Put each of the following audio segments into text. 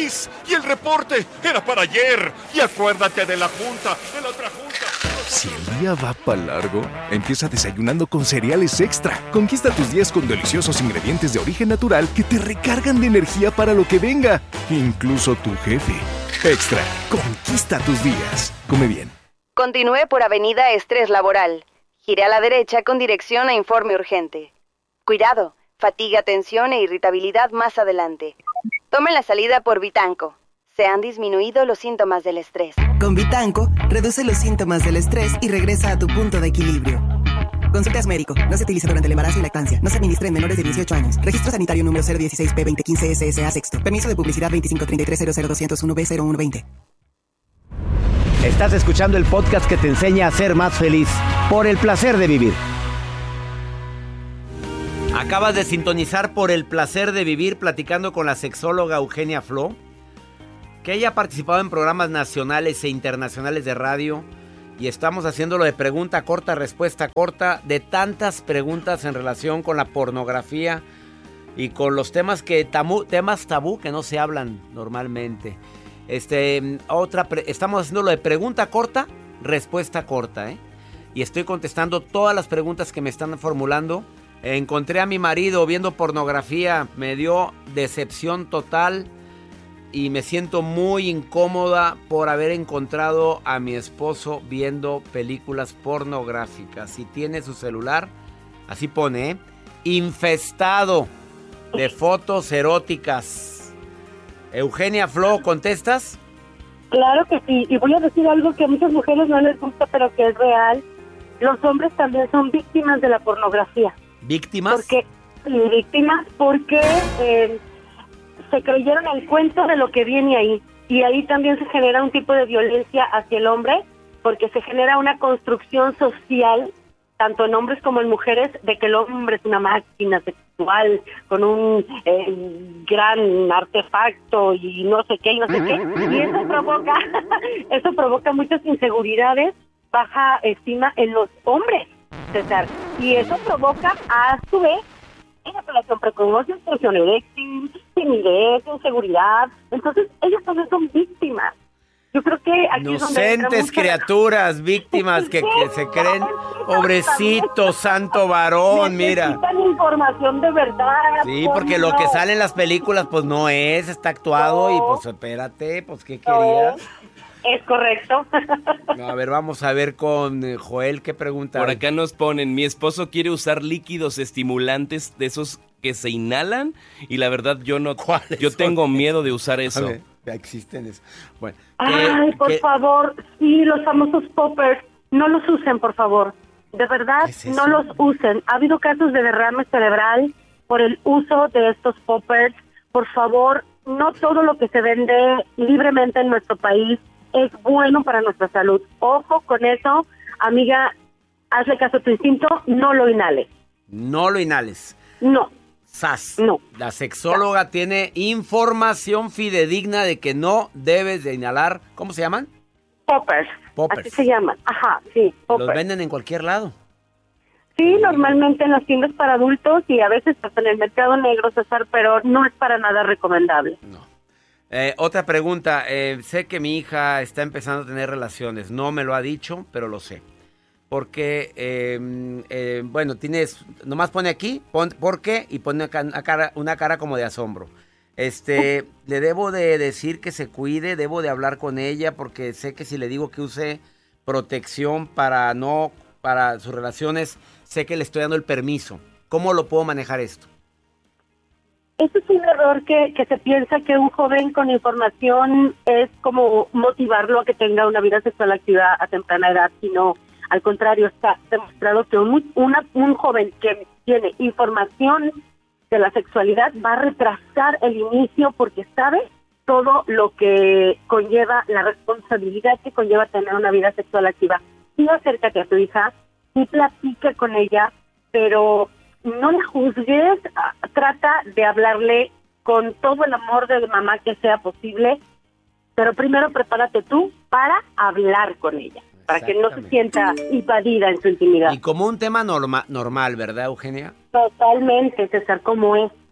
país. Y el reporte era para ayer. Y acuérdate de la junta, de la otra junta. Si el día va para largo, empieza desayunando con cereales extra. Conquista tus días con deliciosos ingredientes de origen natural que te recargan de energía para lo que venga. Incluso tu jefe. Extra, conquista tus días. Come bien. Continúe por Avenida Estrés Laboral. Gire a la derecha con dirección a informe urgente. Cuidado, fatiga, tensión e irritabilidad más adelante. Tome la salida por Vitanco. Se han disminuido los síntomas del estrés. Con Vitanco, reduce los síntomas del estrés y regresa a tu punto de equilibrio. Consultas médico. No se utiliza durante el embarazo y lactancia. No se administra en menores de 18 años. Registro sanitario número 016P2015 SSA Sexto. Permiso de publicidad 2533000201B0120. Estás escuchando el podcast que te enseña a ser más feliz. Por el placer de vivir. Acabas de sintonizar Por el placer de vivir, platicando con la sexóloga Eugenia Flo, que ella ha participado en programas nacionales e internacionales de radio, y estamos haciéndolo de pregunta corta, respuesta corta, de tantas preguntas en relación con la pornografía y con los temas tabú que no se hablan normalmente. Estamos haciéndolo de pregunta corta, respuesta corta, y estoy contestando todas las preguntas que me están formulando. Encontré a mi marido viendo pornografía, me dio decepción total y me siento muy incómoda por haber encontrado a mi esposo viendo películas pornográficas. Si tiene su celular, así pone, infestado de fotos eróticas. Eugenia Flo, ¿contestas? Claro que sí, y voy a decir algo que a muchas mujeres no les gusta, pero que es real. Los hombres también son víctimas de la pornografía. ¿Víctimas? Víctimas porque se creyeron el cuento de lo que viene ahí. Y ahí también se genera un tipo de violencia hacia el hombre, porque se genera una construcción social, tanto en hombres como en mujeres, de que el hombre es una máquina sexual con un gran artefacto y no sé qué, y no sé qué. Y eso provoca muchas inseguridades, baja estima en los hombres, César. Y eso provoca, a su vez, ejaculación precoz, disfunción eréctil, timidez, inseguridad. Entonces, ellos también son víctimas. Yo creo que aquí inocentes criaturas, víctimas que se creen, pobrecito, santo varón, mira. Necesitan información de verdad. Sí, porque lo que sale en las películas, pues no es, está actuado, y pues espérate, pues ¿qué querías? Es correcto. A ver, vamos a ver con Joel, ¿qué pregunta? Por acá nos ponen, mi esposo quiere usar líquidos estimulantes de esos que se inhalan, y la verdad yo tengo miedo de usar eso. A ver, ya existen eso. Bueno, ay, por favor, sí, los famosos poppers, no los usen, por favor. De verdad, no los usen. Ha habido casos de derrame cerebral por el uso de estos poppers. Por favor, no todo lo que se vende libremente en nuestro país es bueno para nuestra salud. Ojo con eso, amiga, hazle caso a tu instinto, no lo inhales. No lo inhales. No. ¡Sas! No. La sexóloga tiene información fidedigna de que no debes de inhalar. ¿Cómo se llaman? Poppers. Así se llaman. Ajá, sí, poppers. Los venden en cualquier lado. Sí, normalmente en las tiendas para adultos y a veces hasta en el mercado negro, César, pero no es para nada recomendable. No. Otra pregunta. Sé que mi hija está empezando a tener relaciones. No me lo ha dicho, pero lo sé. Porque, bueno, nomás pone aquí, ¿por qué? Y pone una cara como de asombro. Le debo de decir que se cuide, debo de hablar con ella, porque sé que si le digo que use protección para sus relaciones, sé que le estoy dando el permiso. ¿Cómo lo puedo manejar esto? Este es un error que se piensa que un joven con información es como motivarlo a que tenga una vida sexual activa a temprana edad, sino al contrario, está demostrado que un joven que tiene información de la sexualidad va a retrasar el inicio porque sabe todo lo que conlleva, la responsabilidad que conlleva tener una vida sexual activa. Sí, acércate a tu hija, sí platica con ella, pero no la juzgues, trata de hablarle con todo el amor de mamá que sea posible, pero primero prepárate tú para hablar con ella, para que no se sienta invadida en su intimidad. Y como un tema normal, ¿verdad, Eugenia? Totalmente, César, como es.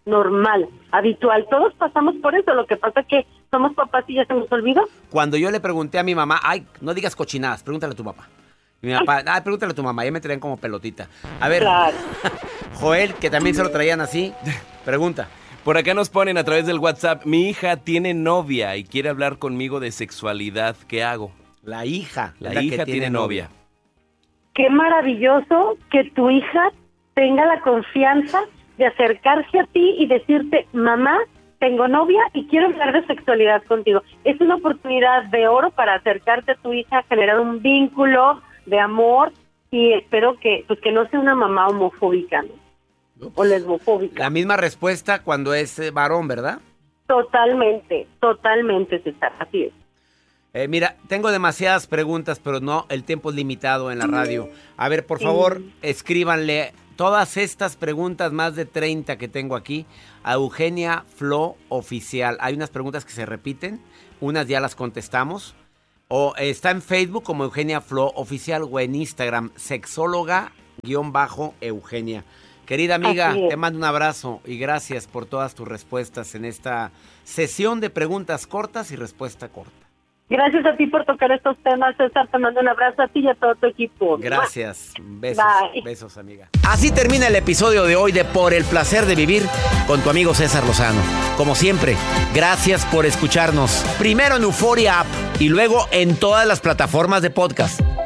normal, habitual. Todos pasamos por eso, lo que pasa es que somos papás y ya se nos olvidó. Cuando yo le pregunté a mi mamá, ay, no digas cochinadas, pregúntale a tu papá. Y mi papá, pregúntale a tu mamá, ya me traían como pelotita. A ver, Claro. Joel, que también se lo traían así, pregunta. Por acá nos ponen a través del WhatsApp, mi hija tiene novia y quiere hablar conmigo de sexualidad, ¿qué hago? La hija. La es que hija tiene novia. Qué maravilloso que tu hija tenga la confianza de acercarse a ti y decirte, mamá, tengo novia y quiero hablar de sexualidad contigo. Es una oportunidad de oro para acercarte a tu hija, generar un vínculo de amor y espero que no sea una mamá homofóbica, ¿no? O lesbofóbica. La misma respuesta cuando es varón, ¿verdad? Totalmente, César, así es. Mira, tengo demasiadas preguntas, pero no, el tiempo es limitado en la radio. A ver, por favor, escríbanle todas estas preguntas, más de 30 que tengo aquí, a Eugenia Flo Oficial. Hay unas preguntas que se repiten, unas ya las contestamos. O está en Facebook como Eugenia Flo Oficial o en Instagram, sexóloga_Eugenia. Querida amiga, te mando un abrazo y gracias por todas tus respuestas en esta sesión de preguntas cortas y respuesta corta. Gracias a ti por tocar estos temas, César. Te mando un abrazo a ti y a todo tu equipo. Gracias. Besos. Bye. Besos, amiga. Así termina el episodio de hoy de Por el Placer de Vivir con tu amigo César Lozano. Como siempre, gracias por escucharnos. Primero en Euforia App y luego en todas las plataformas de podcast.